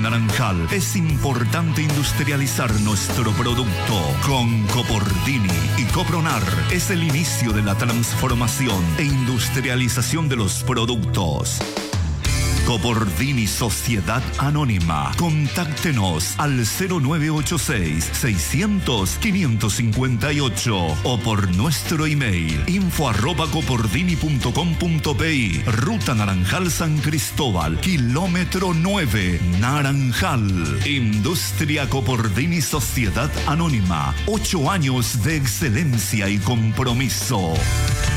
Naranjal es importante industrializar nuestro producto. Con Copordini y Copronar es el inicio de la transformación e industrialización de los productos. Copordini Sociedad Anónima. Contáctenos al 0986-600-558 o por nuestro email info@copordini.com.pi. Ruta Naranjal San Cristóbal, kilómetro 9, Naranjal. Industria Copordini Sociedad Anónima. 8 años de excelencia y compromiso.